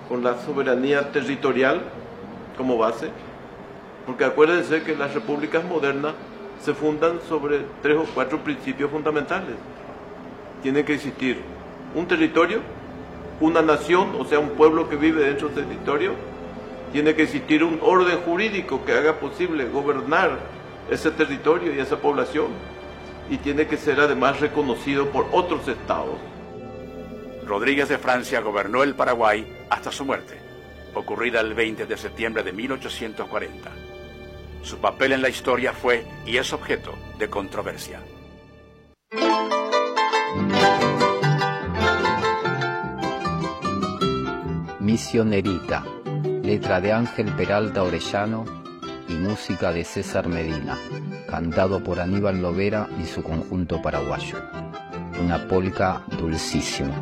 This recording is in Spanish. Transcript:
con la soberanía territorial como base, porque acuérdense que las repúblicas modernas se fundan sobre 3 o 4 principios fundamentales. Tiene que existir un territorio, una nación, o sea, un pueblo que vive dentro del territorio. Tiene que existir un orden jurídico que haga posible gobernar ese territorio y esa población. Y tiene que ser además reconocido por otros estados. Rodríguez de Francia gobernó el Paraguay hasta su muerte, ocurrida el 20 de septiembre de 1840. Su papel en la historia fue y es objeto de controversia. Misionerita, letra de Ángel Peralta Orellano y música de César Medina, cantado por Aníbal Lovera y su conjunto paraguayo. Una polca dulcísima.